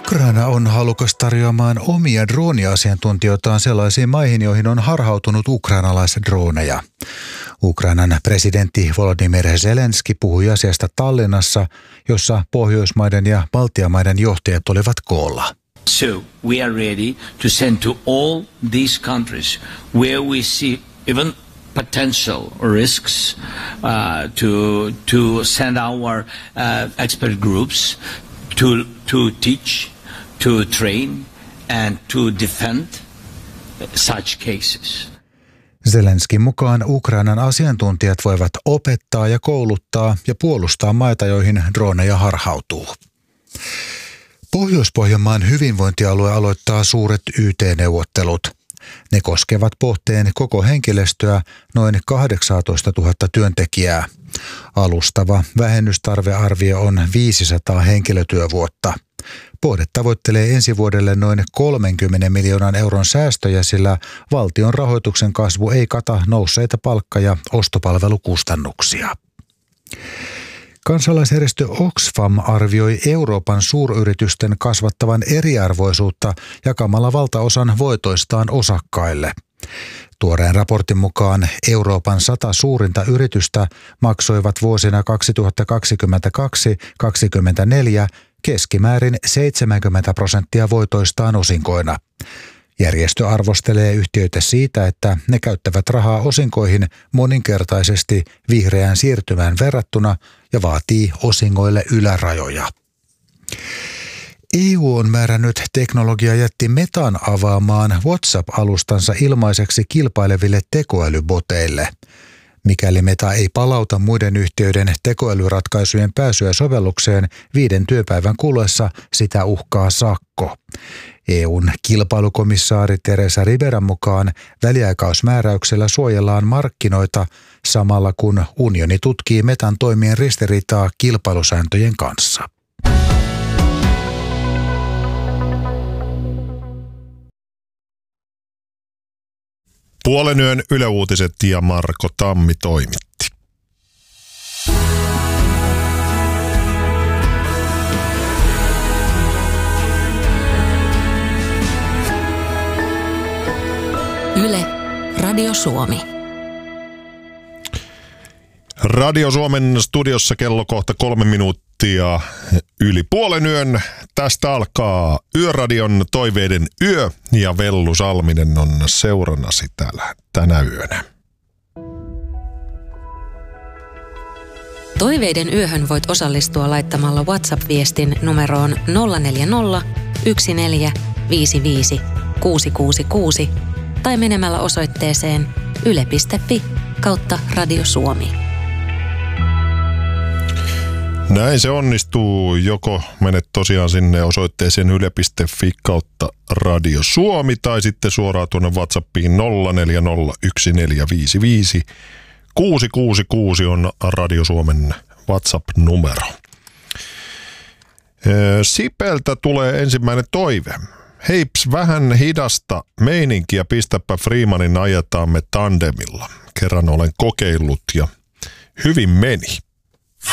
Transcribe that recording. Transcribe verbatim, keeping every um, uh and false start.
Ukraina on halukas tarjoamaan omia drooniasiantuntijoitaan sellaisiin maihin, joihin on harhautunut ukrainalaisdrooneja. Ukrainan presidentti Volodymyr Zelenski puhui asiasta Tallinnassa, jossa Pohjoismaiden ja Baltiamaiden johtajat olivat koolla. So we are ready to send to all these countries where we see even potential risks uh, to to send our uh, expert groups to to teach, to train and to defend such cases. Zelenskin mukaan Ukrainan asiantuntijat voivat opettaa ja kouluttaa ja puolustaa maita, joihin droneja harhautuu. Pohjois-Pohjanmaan hyvinvointialue aloittaa suuret Y T-neuvottelut. Ne koskevat Pohteen koko henkilöstöä, noin kahdeksantoistatuhatta työntekijää. Alustava vähennystarvearvio on viisisataa henkilötyövuotta. Pohde tavoittelee ensi vuodelle noin kolmenkymmenen miljoonan euron säästöjä, sillä valtion rahoituksen kasvu ei kata nousseita palkka- ja ostopalvelukustannuksia. Kansalaisjärjestö Oxfam arvioi Euroopan suuryritysten kasvattavan eriarvoisuutta jakamalla valtaosan voitoistaan osakkaille. Tuoreen raportin mukaan Euroopan sata suurinta yritystä maksoivat vuosina kaksituhattakaksikymmentäkaksi kaksikymmentäneljä keskimäärin seitsemänkymmentä prosenttia voitoistaan osinkoina. Järjestö arvostelee yhtiöitä siitä, että ne käyttävät rahaa osinkoihin moninkertaisesti vihreään siirtymään verrattuna ja vaatii osingoille ylärajoja. E U on määrännyt teknologiajätti Metan avaamaan WhatsApp-alustansa ilmaiseksi kilpaileville tekoälyboteille. Mikäli Meta ei palauta muiden yhtiöiden tekoälyratkaisujen pääsyä sovellukseen viiden työpäivän kuluessa, sitä uhkaa sakko. E U:n kilpailukomissaari Teresa Riberan mukaan väliaikaismääräyksellä suojellaan markkinoita samalla kun unioni tutkii Metan toimien ristiriitaa kilpailusääntöjen kanssa. Puolen yön Yle Uutiset ja Marko Tammi toimitti. Yle, Radio Suomi. Radio Suomen studiossa kello kohta kolme minuuttia yli puolen yön. Tästä alkaa Yöradion toiveiden yö ja Vellu Salminen on seurannasi täällä tänä yönä. Toiveiden yöhön voit osallistua laittamalla WhatsApp-viestin numeroon nolla neljä nolla, yksi neljä, viisi viisi, kuusi kuusi kuusi tai menemällä osoitteeseen yle piste fi kautta Radio Suomi. Näin se onnistuu. Joko menet tosiaan sinne osoitteeseen yle piste fi kautta Radio Suomi tai sitten suoraan tuonne WhatsAppiin nolla neljä nolla, yksi neljä viisi viisi, kuusi kuusi kuusi on Radio Suomen WhatsApp-numero. Sipeltä tulee ensimmäinen toive. Heips, vähän hidasta meininkiä, pistäpä Freemanin ajataamme tandemilla. Kerran olen kokeillut ja hyvin meni.